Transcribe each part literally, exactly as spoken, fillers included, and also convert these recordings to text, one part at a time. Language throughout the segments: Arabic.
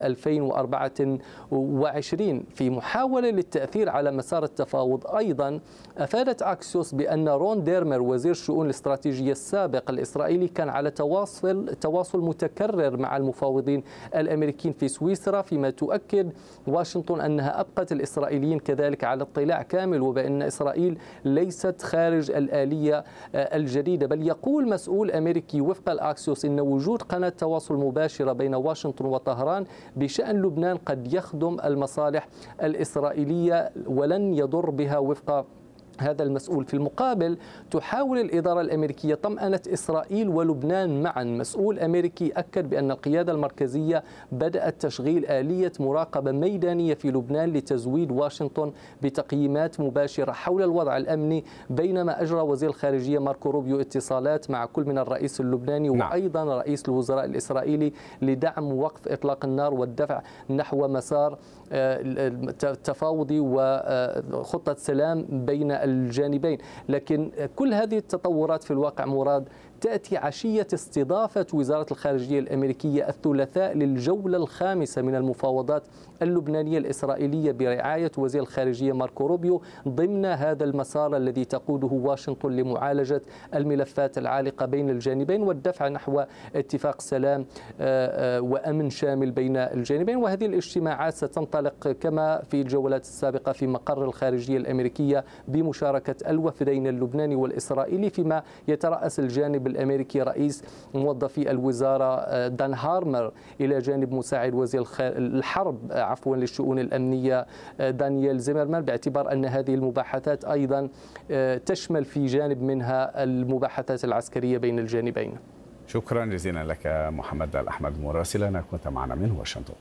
ألفين وأربعة وعشرين. في محاولة للتأثير على مسار التفاوض أيضا أفادت أكسيوس بأن رون ديرمر وزير الشؤون الاستراتيجية السابق الإسرائيلي كان على تواصل تواصل متكرر مع المفاوضين الأمريكيين في سويسرا، فيما تؤكد واشنطن أنها أبقت الإسرائيليين كذلك على اطلاع كامل وبأن إسرائيل ليست خارج الآلية الجديدة. بل يقول مسؤول أمريكي وفق الأكسيوس أن وجود قناة تواصل مباشرة بين واشنطن وطهران بشأن لبنان قد يخدم المصالح الإسرائيلية ولن يضر بها وفق هذا المسؤول. في المقابل تحاول الإدارة الأمريكية طمأنة إسرائيل ولبنان معا. مسؤول أمريكي أكد بأن القيادة المركزية بدأت تشغيل آلية مراقبة ميدانية في لبنان لتزويد واشنطن بتقييمات مباشرة حول الوضع الأمني، بينما أجرى وزير الخارجية ماركو روبيو اتصالات مع كل من الرئيس اللبناني وأيضا رئيس الوزراء الإسرائيلي لدعم وقف إطلاق النار والدفع نحو مسار تفاوضي وخطة سلام بين الجانبين. لكن كل هذه التطورات في الواقع مراد تأتي عشية استضافة وزارة الخارجية الأمريكية الثلاثاء للجولة الخامسة من المفاوضات اللبنانية الإسرائيلية برعاية وزير الخارجية ماركو روبيو ضمن هذا المسار الذي تقوده واشنطن لمعالجة الملفات العالقة بين الجانبين والدفع نحو اتفاق سلام وأمن شامل بين الجانبين. وهذه الاجتماعات ستنطلق كما في الجولات السابقة في مقر الخارجية الأمريكية بمشاركة الوفدين اللبناني والإسرائيلي، فيما يترأس الجانب الأمريكي رئيس موظفي الوزارة دان هارمر إلى جانب مساعد وزير الحرب عفوا للشؤون الأمنية دانيال زيمرمان، باعتبار أن هذه المباحثات أيضا تشمل في جانب منها المباحثات العسكرية بين الجانبين. شكرا جزيلا لك محمد الأحمد مراسلنا، كنت معنا من واشنطن.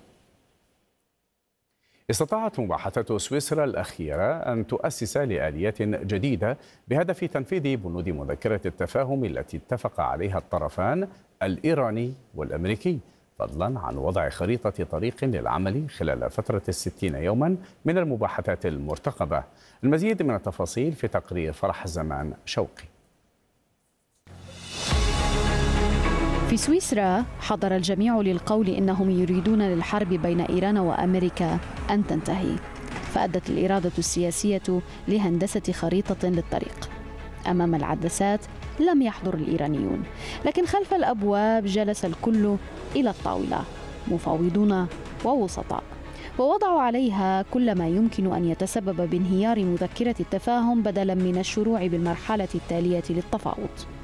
استطاعت مباحثات سويسرا الأخيرة أن تؤسس لآليات جديدة بهدف تنفيذ بنود مذكرة التفاهم التي اتفق عليها الطرفان الإيراني والأمريكي، فضلا عن وضع خريطة طريق للعمل خلال فترة الستين يوما من المباحثات المرتقبة. المزيد من التفاصيل في تقرير فرح زمان شوقي. في سويسرا حضر الجميع للقول إنهم يريدون للحرب بين إيران وأمريكا أن تنتهي، فأدت الإرادة السياسية لهندسة خريطة للطريق. أمام العدسات لم يحضر الإيرانيون، لكن خلف الأبواب جلس الكل إلى الطاولة، مفاوضون ووسطاء، ووضعوا عليها كل ما يمكن أن يتسبب بانهيار مذكرة التفاهم بدلا من الشروع بالمرحلة التالية للتفاوض.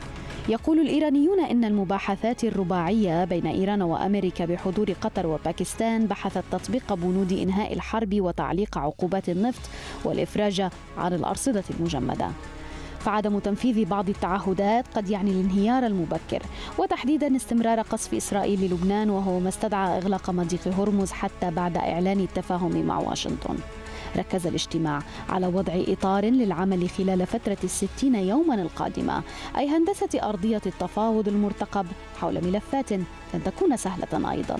يقول الإيرانيون إن المباحثات الرباعية بين إيران وأمريكا بحضور قطر وباكستان بحثت تطبيق بنود إنهاء الحرب وتعليق عقوبات النفط والإفراج عن الأرصدة المجمدة. فعدم تنفيذ بعض التعهدات قد يعني الانهيار المبكر، وتحديدا استمرار قصف إسرائيل للبنان، وهو ما استدعى إغلاق مضيق هرمز حتى بعد إعلان التفاهم مع واشنطن. ركز الاجتماع على وضع إطار للعمل خلال فترة الستين يوما القادمة، أي هندسة أرضية التفاوض المرتقب حول ملفات لن تكون سهلة أيضا.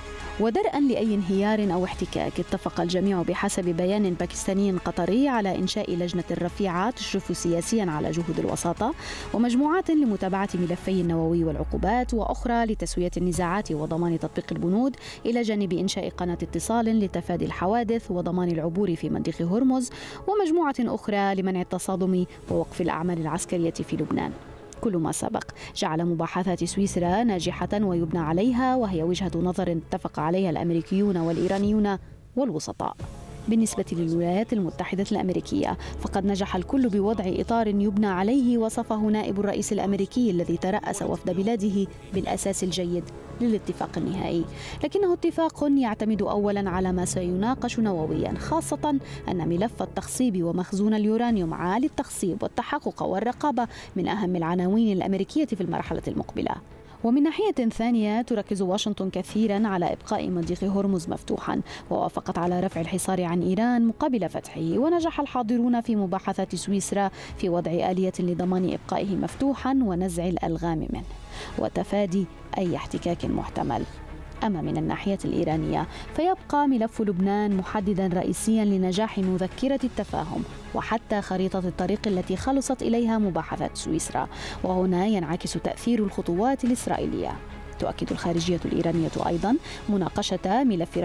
ودرءا لأي انهيار أو احتكاك، اتفق الجميع بحسب بيان باكستاني قطري على إنشاء لجنة رفيعة تشرف سياسيا على جهود الوساطة، ومجموعات لمتابعة ملفي النووي والعقوبات، وأخرى لتسوية النزاعات وضمان تطبيق البنود، إلى جانب إنشاء قناة اتصال لتفادي الحوادث وضمان العبور في مضيق هرمز، ومجموعة أخرى لمنع التصادم ووقف الأعمال العسكرية في لبنان. كل ما سبق جعل مباحثات سويسرا ناجحة ويبنى عليها، وهي وجهة نظر اتفق عليها الأمريكيون والإيرانيون والوسطاء. بالنسبة للولايات المتحدة الأمريكية فقد نجح الكل بوضع إطار يبنى عليه، وصفه نائب الرئيس الأمريكي الذي ترأس وفد بلاده بالأساس الجيد للاتفاق النهائي، لكنه اتفاق يعتمد أولا على ما سيناقش نوويا، خاصة أن ملف التخصيب ومخزون اليورانيوم عالي التخصيب والتحقق والرقابة من أهم العناوين الأمريكية في المرحلة المقبلة. ومن ناحية ثانية تركز واشنطن كثيرا على إبقاء مضيق هرمز مفتوحا، ووافقت على رفع الحصار عن إيران مقابل فتحه. ونجح الحاضرون في مباحثات سويسرا في وضع آلية لضمان إبقائه مفتوحا ونزع الألغام منه وتفادي أي احتكاك محتمل. أما من الناحية الإيرانية فيبقى ملف لبنان محددا رئيسيا لنجاح مذكرة التفاهم وحتى خريطة الطريق التي خلصت إليها مباحثات سويسرا، وهنا ينعكس تأثير الخطوات الإسرائيلية. تؤكد الخارجية الإيرانية أيضا مناقشة ملف